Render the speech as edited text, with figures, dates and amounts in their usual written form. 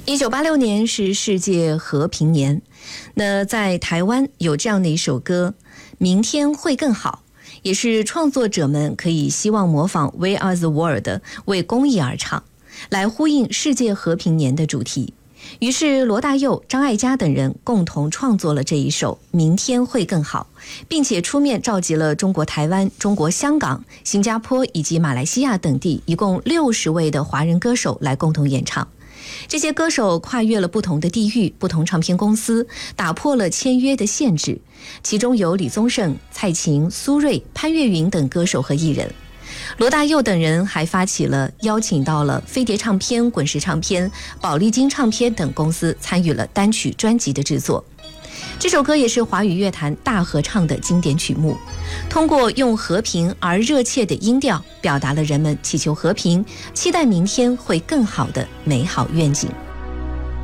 1986年是世界和平年，那在台湾有这样的一首歌，明天会更好，也是创作者们可以希望模仿 We Are the World 为公益而唱，来呼应世界和平年的主题。于是罗大佑、张艾嘉等人共同创作了这一首《明天会更好》，并且出面召集了中国台湾、中国香港、新加坡以及马来西亚等地一共60位的华人歌手来共同演唱。这些歌手跨越了不同的地域、不同唱片公司，打破了签约的限制，其中有李宗盛、蔡琴、苏芮、潘越云等歌手和艺人。罗大佑等人还发起了邀请到了飞碟唱片、滚石唱片、宝丽金唱片等公司参与了单曲专辑的制作。这首歌也是华语乐坛大合唱的经典曲目，通过用和平而热切的音调，表达了人们祈求和平、期待明天会更好的美好愿景。